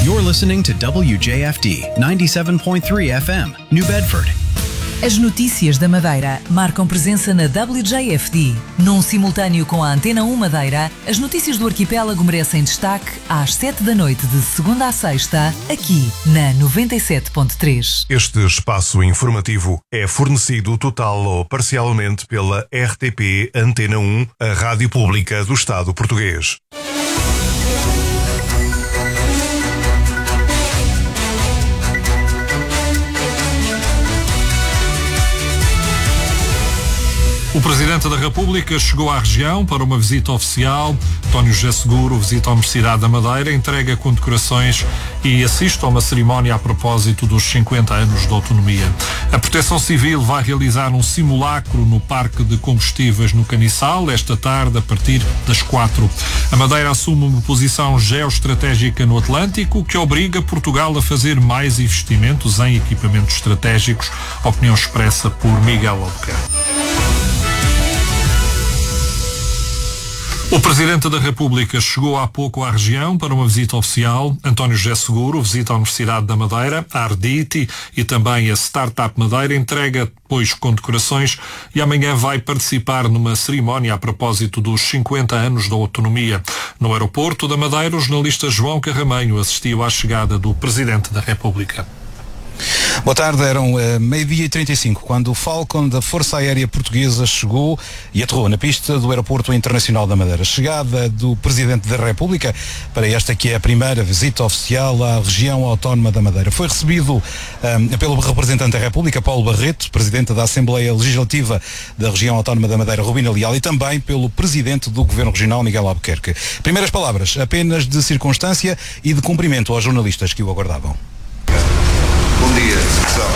You're listening to WJFD 97.3 FM, New Bedford. As notícias da Madeira marcam presença na WJFD. Num simultâneo com a Antena 1 Madeira, as notícias do arquipélago merecem destaque às 7 da noite de segunda a sexta, aqui na 97.3. Este espaço informativo é fornecido total ou parcialmente pela RTP Antena 1, a rádio pública do Estado português. O Presidente da República chegou à região para uma visita oficial. António José Seguro visita a Universidade da Madeira, entrega condecorações e assiste a uma cerimónia a propósito dos 50 anos de autonomia. A Proteção Civil vai realizar um simulacro no Parque de Combustíveis no Caniçal esta tarde a partir das 4. A Madeira assume uma posição geoestratégica no Atlântico que obriga Portugal a fazer mais investimentos em equipamentos estratégicos. Opinião expressa por Miguel Albuquerque. O Presidente da República chegou há pouco à região para uma visita oficial. António José Seguro visita a Universidade da Madeira, a Arditi e também a Startup Madeira, entrega depois condecorações e amanhã vai participar numa cerimónia a propósito dos 50 anos da autonomia. No aeroporto da Madeira, o jornalista João Carramanho assistiu à chegada do Presidente da República. Boa tarde, eram 12h35 quando o Falcon da Força Aérea Portuguesa chegou e aterrou na pista do Aeroporto Internacional da Madeira. Chegada do Presidente da República para esta que é a primeira visita oficial à região autónoma da Madeira. Foi recebido pelo representante da República, Paulo Barreto, Presidente da Assembleia Legislativa da região autónoma da Madeira, Rubina Leal, e também pelo Presidente do Governo Regional, Miguel Albuquerque. Primeiras palavras apenas de circunstância e de cumprimento aos jornalistas que o aguardavam. Bom dia, pessoal.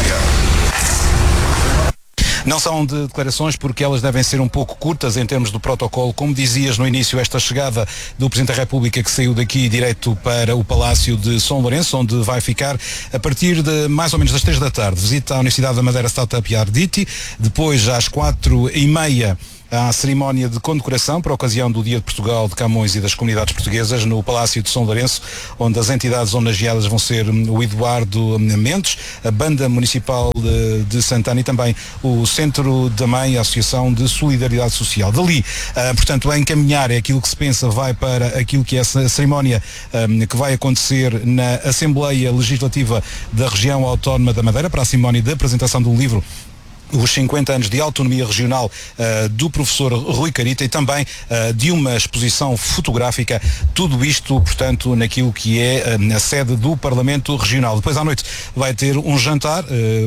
Não são de declarações porque elas devem ser um pouco curtas em termos do protocolo. Como dizias no início, esta chegada do Presidente da República que saiu daqui direto para o Palácio de São Lourenço, onde vai ficar a partir de mais ou menos das 3 da tarde. Visita à Universidade da Madeira Startup e Arditi, depois às 4h30 à cerimónia de condecoração por ocasião do Dia de Portugal, de Camões e das comunidades portuguesas no Palácio de São Lourenço, onde as entidades homenageadas vão ser o Eduardo Mendes, a Banda Municipal de Santana e também o Centro da Mãe, a Associação de Solidariedade Social. Dali, portanto, a encaminhar é aquilo que se pensa, vai para aquilo que é essa cerimónia que vai acontecer na Assembleia Legislativa da região autónoma da Madeira, para a cerimónia de apresentação do livro os 50 anos de autonomia regional do professor Rui Carita e também de uma exposição fotográfica, tudo isto, portanto, naquilo que é a sede do Parlamento Regional. Depois à noite vai ter um jantar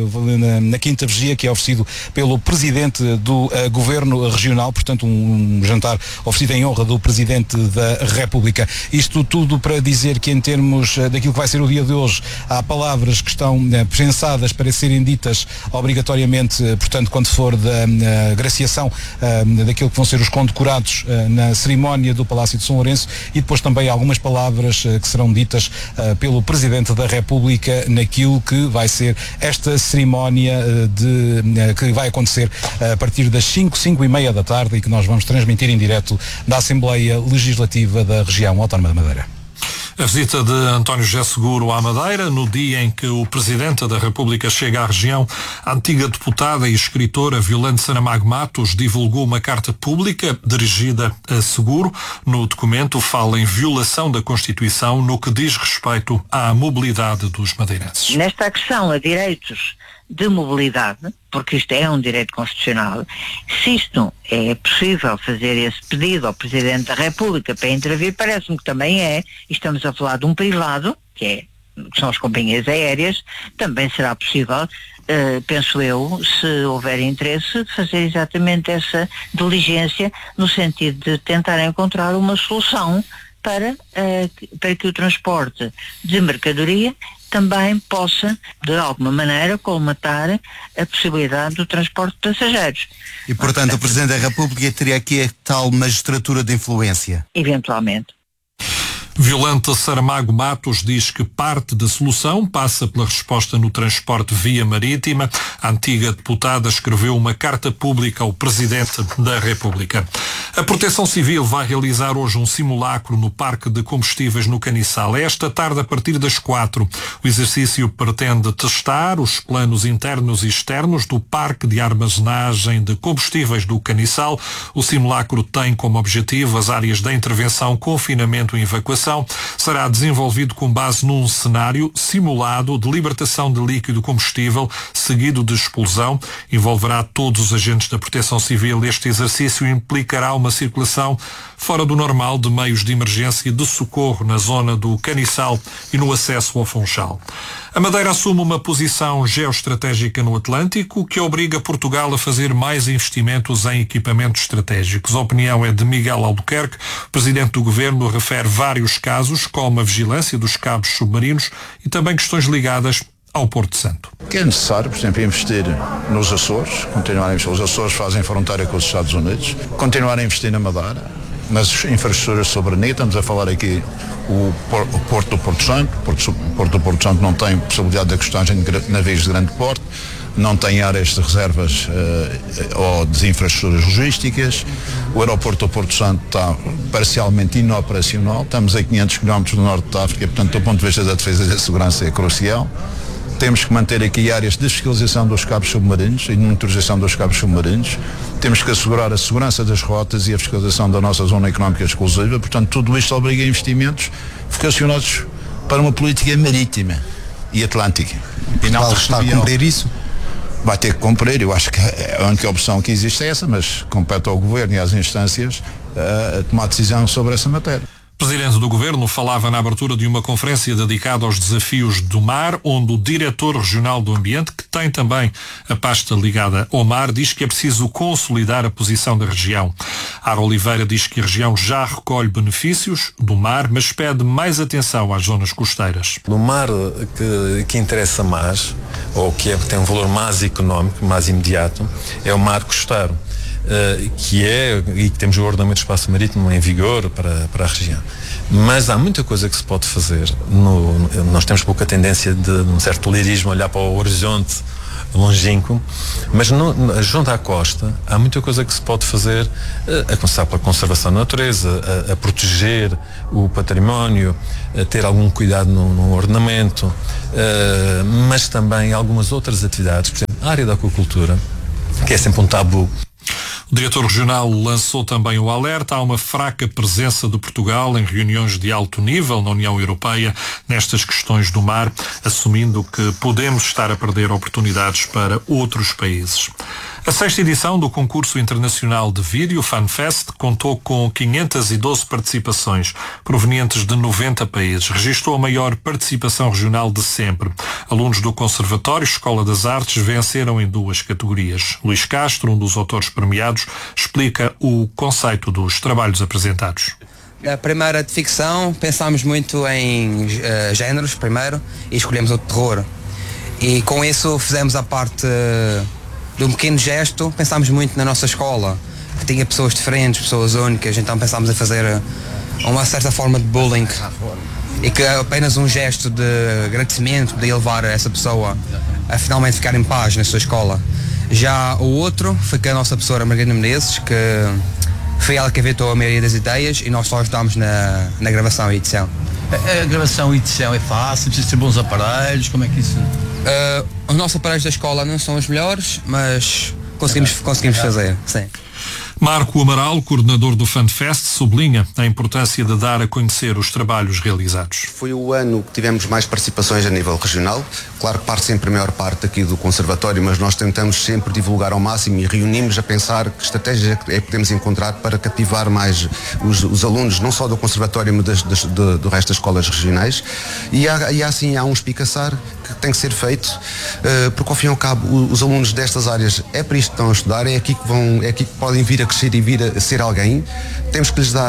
na Quinta Vigia, que é oferecido pelo Presidente do Governo Regional, portanto um jantar oferecido em honra do Presidente da República. Isto tudo para dizer que em termos daquilo que vai ser o dia de hoje, há palavras que estão pensadas para serem ditas obrigatoriamente, portanto, quando for da graciação daquilo que vão ser os condecorados na cerimónia do Palácio de São Lourenço, e depois também algumas palavras que serão ditas pelo Presidente da República naquilo que vai ser esta cerimónia que vai acontecer a partir das 5h30 da tarde e que nós vamos transmitir em direto da Assembleia Legislativa da região autónoma da Madeira. A visita de António José Seguro à Madeira, no dia em que o Presidente da República chega à região, a antiga deputada e escritora Violante Saramago Matos divulgou uma carta pública dirigida a Seguro. No documento fala em violação da Constituição no que diz respeito à mobilidade dos madeirenses. Nesta agressão a direitos de mobilidade, porque isto é um direito constitucional, se isto é possível fazer esse pedido ao Presidente da República para intervir, parece-me que também é, e estamos a falar de um privado, que são as companhias aéreas, também será possível, penso eu, se houver interesse, fazer exatamente essa diligência no sentido de tentar encontrar uma solução para que o transporte de mercadoria também possa, de alguma maneira, colmatar a possibilidade do transporte de passageiros. E, portanto, o Presidente da República teria aqui a tal magistratura de influência? Eventualmente. Violante Saramago Matos diz que parte da solução passa pela resposta no transporte via marítima. A antiga deputada escreveu uma carta pública ao Presidente da República. A Proteção Civil vai realizar hoje um simulacro no Parque de Combustíveis no Caniçal. Esta tarde, a partir das 4. O exercício pretende testar os planos internos e externos do Parque de Armazenagem de Combustíveis do Caniçal. O simulacro tem como objetivo as áreas da intervenção, confinamento e evacuação. Será desenvolvido com base num cenário simulado de libertação de líquido combustível seguido de explosão. Envolverá todos os agentes da Proteção Civil. Este exercício implicará uma circulação fora do normal de meios de emergência e de socorro na zona do Caniçal e no acesso ao Funchal. A Madeira assume uma posição geoestratégica no Atlântico que obriga Portugal a fazer mais investimentos em equipamentos estratégicos. A opinião é de Miguel Albuquerque. O Presidente do Governo refere vários casos, como a vigilância dos cabos submarinos e também questões ligadas ao Porto Santo. Que é necessário, por exemplo, investir nos Açores, continuar a investir. Os Açores fazem fronteira com os Estados Unidos, continuar a investir na Madeira, nas infraestruturas de soberania. Estamos a falar aqui o Porto do Porto Santo. O Porto do Porto Santo não tem possibilidade de acostagem de navios de grande porte, não tem áreas de reservas ou de infraestruturas logísticas. O aeroporto do Porto Santo está parcialmente inoperacional. Estamos a 500 km do norte da África, portanto, do ponto de vista da defesa e da segurança é crucial. Temos que manter aqui áreas de fiscalização dos cabos submarinos e de monitorização dos cabos submarinos. Temos que assegurar a segurança das rotas e a fiscalização da nossa zona económica exclusiva. Portanto, tudo isto obriga a investimentos vocacionados para uma política marítima e atlântica. E não está a cumprir isso? Vai ter que cumprir. Eu acho que a única opção que existe é essa, mas compete ao Governo e às instâncias a tomar decisão sobre essa matéria. O Presidente do Governo falava na abertura de uma conferência dedicada aos desafios do mar, onde o Diretor Regional do Ambiente, que tem também a pasta ligada ao mar, diz que é preciso consolidar a posição da região. Ara Oliveira diz que a região já recolhe benefícios do mar, mas pede mais atenção às zonas costeiras. No mar que interessa mais, ou que tem um valor mais económico, mais imediato, é o mar costeiro. E que temos o ordenamento do espaço marítimo em vigor para a região. Mas há muita coisa que se pode fazer. Nós temos pouca tendência de um certo lirismo, olhar para o horizonte longínquo, mas junto à costa há muita coisa que se pode fazer, a começar pela conservação da natureza, a proteger o património, a ter algum cuidado no ordenamento, mas também algumas outras atividades, por exemplo, a área da aquacultura, que é sempre um tabu. O diretor regional lançou também o alerta. Há uma fraca presença de Portugal em reuniões de alto nível na União Europeia nestas questões do mar, assumindo que podemos estar a perder oportunidades para outros países. A 6ª edição do concurso internacional de vídeo FanFest contou com 512 participações provenientes de 90 países. Registrou a maior participação regional de sempre. Alunos do Conservatório Escola das Artes venceram em 2 categorias. Luís Castro, um dos autores premiados, explica o conceito dos trabalhos apresentados. A primeira de ficção, pensámos muito em géneros primeiro e escolhemos o terror. E com isso fizemos a parte de um pequeno gesto. Pensámos muito na nossa escola, que tinha pessoas diferentes, pessoas únicas, então pensámos em fazer uma certa forma de bullying e que apenas um gesto de agradecimento podia levar essa pessoa a finalmente ficar em paz na sua escola. Já o outro foi com a nossa professora Margarida Menezes, que foi ela que inventou a maioria das ideias e nós só ajudámos na gravação e edição. A gravação e edição é fácil, precisa ter bons aparelhos, como é que isso... Os nossos aparelhos da escola não são os melhores, mas conseguimos fazer, sim. Marco Amaral, coordenador do FanFest, sublinha a importância de dar a conhecer os trabalhos realizados. Foi o ano que tivemos mais participações a nível regional. Claro que parte sempre a maior parte aqui do Conservatório, mas nós tentamos sempre divulgar ao máximo e reunimos a pensar que estratégias é que podemos encontrar para cativar mais os alunos, não só do Conservatório, mas do resto das escolas regionais. E há um espicaçar que tem que ser feito, porque ao fim e ao cabo os alunos destas áreas é para isto que estão a estudar, é aqui que podem vir a crescer e vir a ser alguém. Temos que lhes dar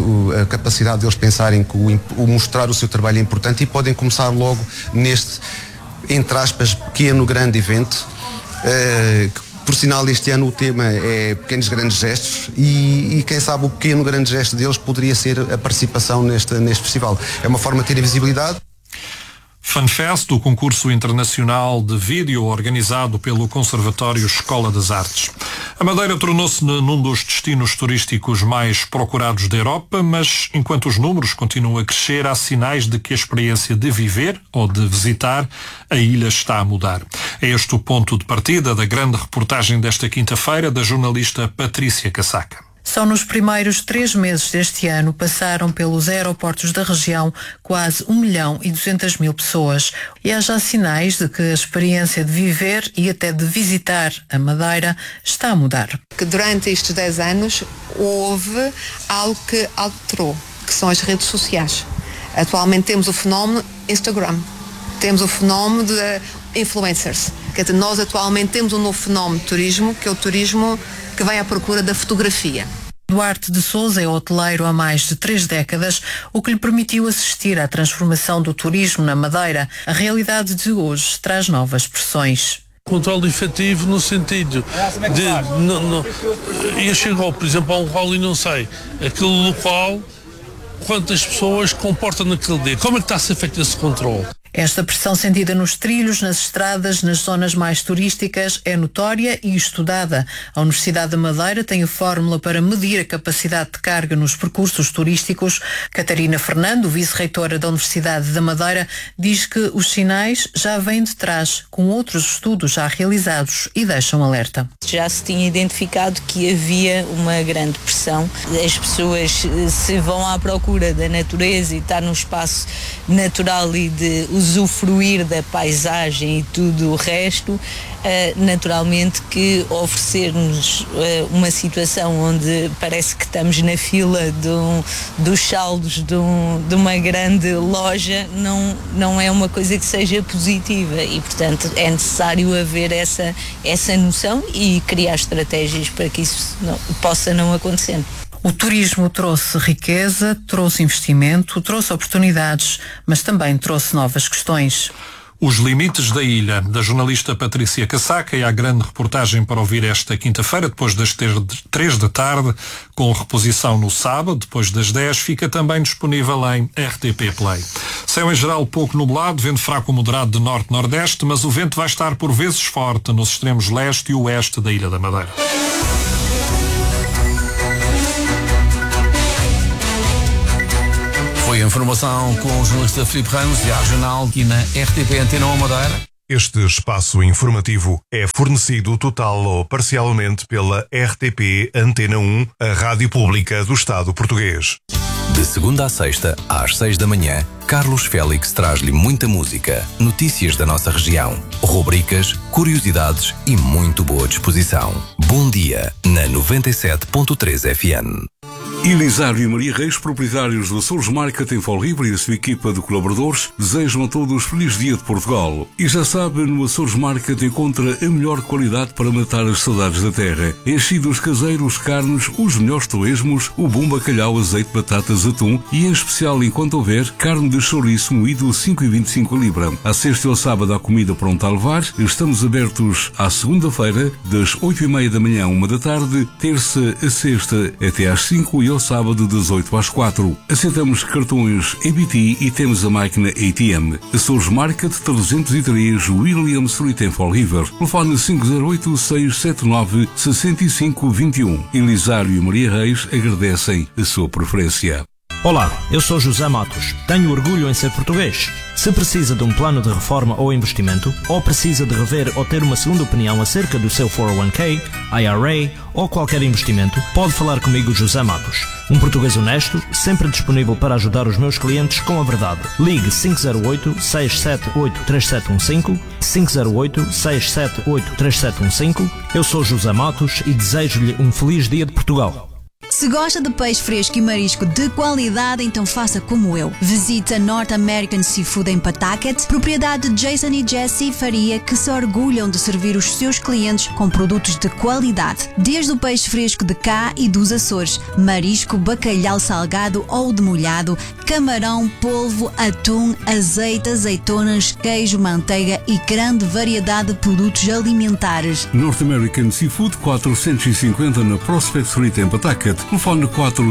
a capacidade de eles pensarem que o mostrar o seu trabalho é importante e podem começar logo neste, entre aspas, pequeno, grande evento, Por sinal, este ano o tema é pequenos grandes gestos e quem sabe o pequeno grande gesto deles poderia ser a participação neste festival. É uma forma de ter a visibilidade. FunFest, o concurso internacional de vídeo organizado pelo Conservatório Escola das Artes. A Madeira tornou-se num dos destinos turísticos mais procurados da Europa, mas enquanto os números continuam a crescer, há sinais de que a experiência de viver ou de visitar a ilha está a mudar. É este o ponto de partida da grande reportagem desta quinta-feira da jornalista Patrícia Casaca. Só nos primeiros 3 meses deste ano passaram pelos aeroportos da região quase 1.200.000 pessoas. E há já sinais de que a experiência de viver e até de visitar a Madeira está a mudar. Que durante estes 10 anos houve algo que alterou, que são as redes sociais. Atualmente temos o fenómeno Instagram, temos o fenómeno de influencers. Quer dizer, nós atualmente temos um novo fenómeno de turismo, que é o turismo que vai à procura da fotografia. Duarte de Sousa é hoteleiro há mais de 3 décadas, o que lhe permitiu assistir à transformação do turismo na Madeira. A realidade de hoje traz novas pressões. Controle efetivo no sentido de... eu chego, por exemplo, a um local e não sei aquele local, quantas pessoas comportam naquele dia. Como é que está a ser feito esse controle? Esta pressão sentida nos trilhos, nas estradas, nas zonas mais turísticas é notória e estudada. A Universidade da Madeira tem a fórmula para medir a capacidade de carga nos percursos turísticos. Catarina Fernando, vice-reitora da Universidade da Madeira, diz que os sinais já vêm de trás, com outros estudos já realizados e deixam alerta. Já se tinha identificado que havia uma grande pressão. As pessoas, se vão à procura da natureza e estar num espaço natural e de usufruir da paisagem e tudo o resto, naturalmente que oferecer-nos uma situação onde parece que estamos na fila dos saldos de uma grande loja não é uma coisa que seja positiva e, portanto, é necessário haver essa noção e criar estratégias para que isso possa não acontecer. O turismo trouxe riqueza, trouxe investimento, trouxe oportunidades, mas também trouxe novas questões. Os limites da ilha, da jornalista Patrícia Casaca, e a grande reportagem para ouvir esta quinta-feira, depois das 3 da tarde, com reposição no sábado, depois das 10, fica também disponível em RTP Play. Céu em geral pouco nublado, vento fraco moderado de norte-nordeste, mas o vento vai estar por vezes forte nos extremos leste e oeste da Ilha da Madeira. Foi a informação com o jornalista Filipe Ramos, de regional, aqui na RTP Antena 1 Madeira. Este espaço informativo é fornecido total ou parcialmente pela RTP Antena 1, a rádio pública do Estado português. De segunda a sexta, às 6 da manhã, Carlos Félix traz-lhe muita música, notícias da nossa região, rubricas, curiosidades e muito boa disposição. Bom dia, na 97.3 FM. Elisário e Maria Reis, proprietários do Açores Market em Folribre e a sua equipa de colaboradores, desejam a todos feliz dia de Portugal. E já sabe, no Açores Market encontra a melhor qualidade para matar as saudades da terra. Enchidos caseiros, carnes, os melhores torresmos, o bom bacalhau, azeite, batatas, atum e, em especial, enquanto houver, carne de chouriço moído 5,25 a libra. À sexta e ao sábado há comida pronta a levar. Estamos abertos à segunda-feira, das 8h30 da manhã à 1 da tarde, terça a sexta até às 5 e ao sábado das 8 às 4. Aceitamos cartões EBT e temos a máquina ATM. Açores Market 303 William Street em Fall River. Telefone 508-679-6521. Elisário e Maria Reis agradecem a sua preferência. Olá, eu sou José Matos. Tenho orgulho em ser português. Se precisa de um plano de reforma ou investimento, ou precisa de rever ou ter uma segunda opinião acerca do seu 401k, IRA ou qualquer investimento, pode falar comigo, José Matos. Um português honesto, sempre disponível para ajudar os meus clientes com a verdade. Ligue 508-678-3715, 508-678-3715. Eu sou José Matos e desejo-lhe um feliz dia de Portugal. Se gosta de peixe fresco e marisco de qualidade, então faça como eu. Visite a North American Seafood em Pawtucket, propriedade de Jason e Jessie Faria, que se orgulham de servir os seus clientes com produtos de qualidade. Desde o peixe fresco de cá e dos Açores, marisco, bacalhau salgado ou demolhado, camarão, polvo, atum, azeite, azeitonas, queijo, manteiga e grande variedade de produtos alimentares. North American Seafood 450 na Prospect Street em Pawtucket. Telefone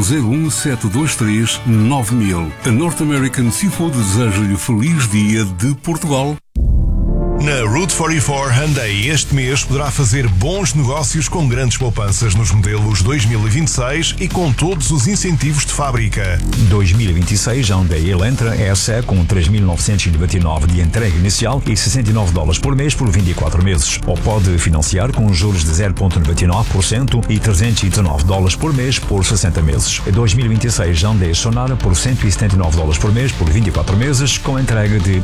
401-723-9000. A North American Seafood deseja-lhe feliz dia de Portugal. Na Route 44 Hyundai este mês poderá fazer bons negócios com grandes poupanças nos modelos 2026 e com todos os incentivos de fábrica. 2026 Hyundai Elantra SE com 3.999 de entrega inicial e $69 por mês por 24 meses. Ou pode financiar com juros de 0,99% e $319 por mês por 60 meses. 2026 Hyundai Sonara por $179 por mês por 24 meses com entrega de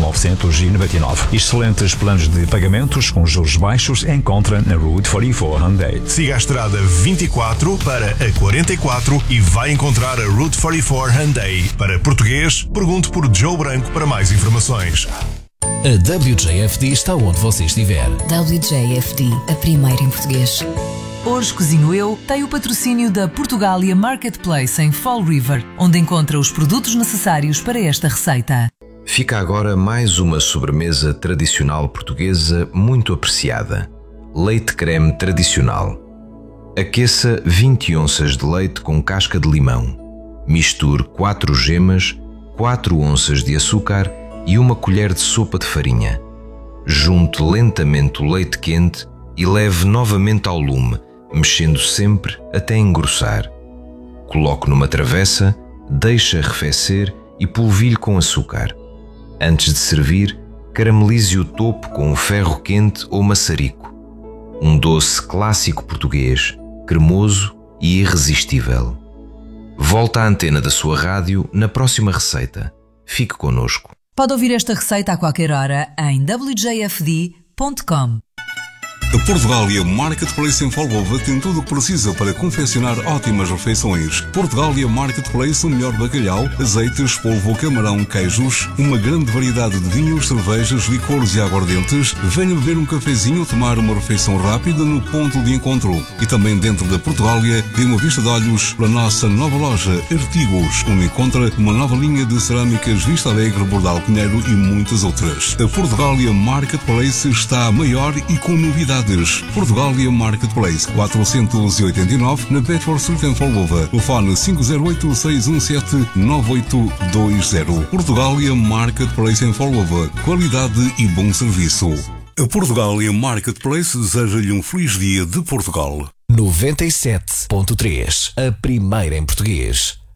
3.999. Excelentes planos de pagamentos com juros baixos encontra na Route 44 Hyundai. Siga a estrada 24 para a 44 e vai encontrar a Route 44 Hyundai. Para português, pergunte por Joe Branco para mais informações. A WJFD está onde você estiver. WJFD, a primeira em português. Hoje Cozinho Eu tem o patrocínio da Portugália Marketplace em Fall River, onde encontra os produtos necessários para esta receita. Fica agora mais uma sobremesa tradicional portuguesa muito apreciada. Leite creme tradicional. Aqueça 20 onças de leite com casca de limão. Misture 4 gemas, 4 onças de açúcar e 1 colher de sopa de farinha. Junte lentamente o leite quente e leve novamente ao lume, mexendo sempre até engrossar. Coloque numa travessa, deixe arrefecer e polvilhe com açúcar. Antes de servir, caramelize o topo com um ferro quente ou maçarico. Um doce clássico português, cremoso e irresistível. Volta à antena da sua rádio na próxima receita. Fique connosco. Pode ouvir esta receita a qualquer hora em wjfd.com. A Portugália Marketplace em Folgova tem tudo o que precisa para confeccionar ótimas refeições. Portugália Marketplace, o melhor bacalhau, azeites, polvo, camarão, queijos, uma grande variedade de vinhos, cervejas, licores e aguardentes. Venha beber um cafezinho ou tomar uma refeição rápida no ponto de encontro. E também dentro da Portugália tem uma vista de olhos para a nossa nova loja Artigos, onde encontra uma nova linha de cerâmicas Vista Alegre, Bordal Pinheiro e muitas outras. A Portugália Marketplace está maior e com novidades. Portugália Marketplace 489 na Bedford Street em Folgova. Telefone 508-617-9820. Portugália Marketplace em Folgova. Qualidade e bom serviço. A Portugália Marketplace deseja-lhe um feliz dia de Portugal. 97.3, a primeira em português.